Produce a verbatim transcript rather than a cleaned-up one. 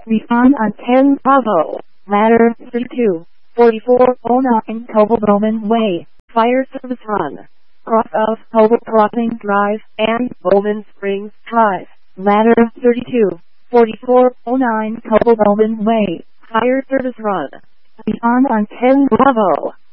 Respond on ten Bravo. Ladder thirty-two, forty-four oh nine Tobel Bowman Way. Fire service run. Cross of Tobel Crossing Drive and Bowman Springs Drive. Ladder thirty-two, forty-four oh nine Tobel Bowman Way. Fire service run. Respond on ten Bravo.